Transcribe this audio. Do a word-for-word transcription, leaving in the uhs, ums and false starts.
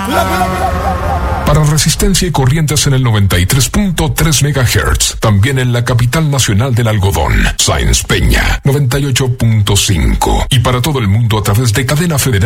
Para Resistencia y Corrientes en el noventa y tres punto tres megahertz. También en la capital nacional del algodón, Sáenz Peña, noventa y ocho punto cinco. Y para todo el mundo a través de Cadena Federal